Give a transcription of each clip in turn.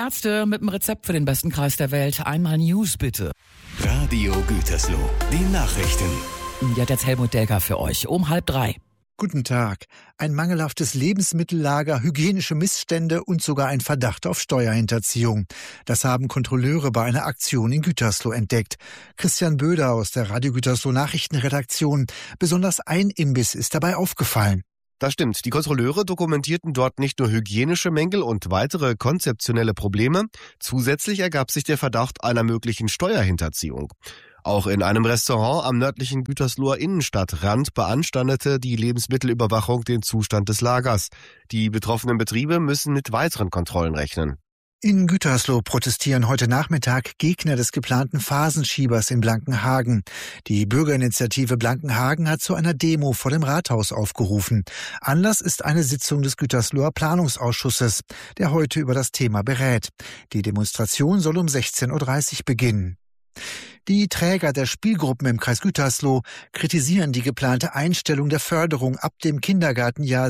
Ärzte mit dem Rezept für den besten Kreis der Welt. Einmal News bitte. Radio Gütersloh, die Nachrichten. Jetzt Helmut Delker für euch um 2:30. Guten Tag. Ein mangelhaftes Lebensmittellager, hygienische Missstände und sogar ein Verdacht auf Steuerhinterziehung. Das haben Kontrolleure bei einer Aktion in Gütersloh entdeckt. Christian Böder aus der Radio Gütersloh Nachrichtenredaktion. Besonders ein Imbiss ist dabei aufgefallen. Das stimmt. Die Kontrolleure dokumentierten dort nicht nur hygienische Mängel und weitere konzeptionelle Probleme. Zusätzlich ergab sich der Verdacht einer möglichen Steuerhinterziehung. Auch in einem Restaurant am nördlichen Gütersloher Innenstadtrand beanstandete die Lebensmittelüberwachung den Zustand des Lagers. Die betroffenen Betriebe müssen mit weiteren Kontrollen rechnen. In Gütersloh protestieren heute Nachmittag Gegner des geplanten Phasenschiebers in Blankenhagen. Die Bürgerinitiative Blankenhagen hat zu einer Demo vor dem Rathaus aufgerufen. Anlass ist eine Sitzung des Gütersloher Planungsausschusses, der heute über das Thema berät. Die Demonstration soll um 16:30 Uhr beginnen. Die Träger der Spielgruppen im Kreis Gütersloh kritisieren die geplante Einstellung der Förderung ab dem Kindergartenjahr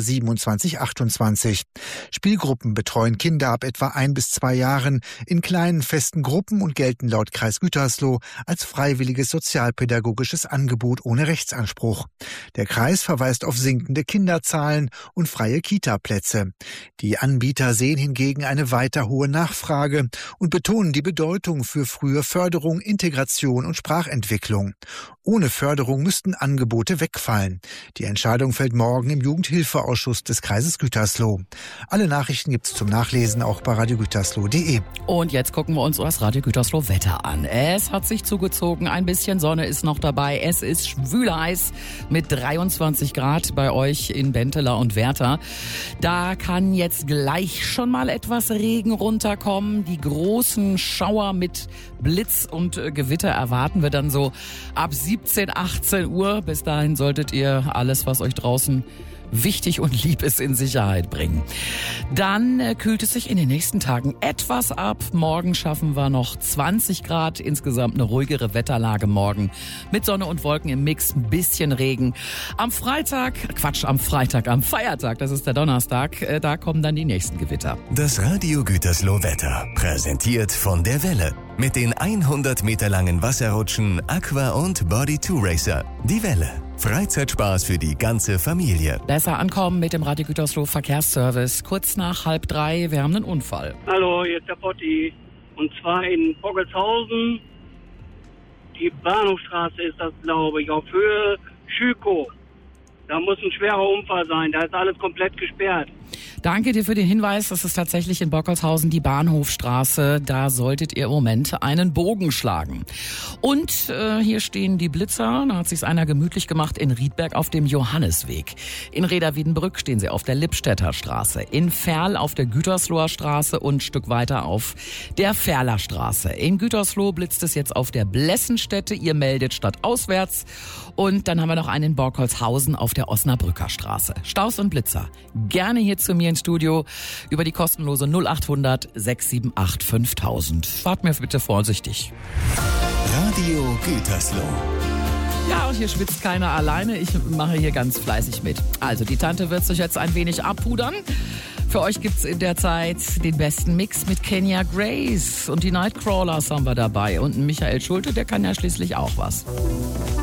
27/28. Spielgruppen betreuen Kinder ab etwa 1 bis 2 Jahren in kleinen festen Gruppen und gelten laut Kreis Gütersloh als freiwilliges sozialpädagogisches Angebot ohne Rechtsanspruch. Der Kreis verweist auf sinkende Kinderzahlen und freie Kita-Plätze. Die Anbieter sehen hingegen eine weiter hohe Nachfrage und betonen die Bedeutung für frühe Förderung, Integration und Sprachentwicklung. Ohne Förderung müssten Angebote wegfallen. Die Entscheidung fällt morgen im Jugendhilfeausschuss des Kreises Gütersloh. Alle Nachrichten gibt's zum Nachlesen auch bei radiogütersloh.de. Und jetzt gucken wir uns das Radio Gütersloh Wetter an. Es hat sich zugezogen, ein bisschen Sonne ist noch dabei. Es ist schwüler heiß mit 23 Grad bei euch in Benteler und Werther. Da kann jetzt gleich schon mal etwas Regen runterkommen. Die großen Schauer mit Blitz und Gewitter erwarten wir dann so ab 17, 18 Uhr. Bis dahin solltet ihr alles, was euch draußen wichtig und lieb ist, in Sicherheit bringen. Dann kühlt es sich in den nächsten Tagen etwas ab. Morgen schaffen wir noch 20 Grad. Insgesamt eine ruhigere Wetterlage morgen. Mit Sonne und Wolken im Mix, ein bisschen Regen. Am Feiertag, das ist der Donnerstag, da kommen dann die nächsten Gewitter. Das Radio Gütersloh Wetter, präsentiert von der Welle. Mit den 100 Meter langen Wasserrutschen Aqua und Body 2 Racer. Die Welle. Freizeitspaß für die ganze Familie. Besser ankommen mit dem Radio Gütersloh Verkehrsservice. Kurz nach 2:30, wir haben einen Unfall. Hallo, hier ist der Potti. Und zwar in Bockelshausen. Die Bahnhofstraße ist das, glaube ich, auf Höhe Schükow. Da muss ein schwerer Unfall sein, da ist alles komplett gesperrt. Danke dir für den Hinweis. Das ist tatsächlich in Bockelshausen die Bahnhofstraße. Da solltet ihr im Moment einen Bogen schlagen. Und hier stehen die Blitzer. Da hat sich's einer gemütlich gemacht in Riedberg auf dem Johannesweg. In Reda-Wiedenbrück stehen sie auf der Lippstädter Straße. In Verl auf der Gütersloher Straße und ein Stück weiter auf der Ferler Straße. In Gütersloh blitzt es jetzt auf der Blessenstätte. Ihr meldet stadtauswärts. Und dann haben wir noch einen in Borkholzhausen auf der Osnabrücker Straße. Staus und Blitzer. Gerne hier zu mir ins Studio über die kostenlose 0800 678 5000. Fahrt mir bitte vorsichtig. Radio Gütersloh. Ja, und hier schwitzt keiner alleine. Ich mache hier ganz fleißig mit. Also, die Tante wird sich jetzt ein wenig abpudern. Für euch gibt's in der Zeit den besten Mix mit Kenya Grace. Und die Nightcrawlers haben wir dabei. Und Michael Schulte, der kann ja schließlich auch was.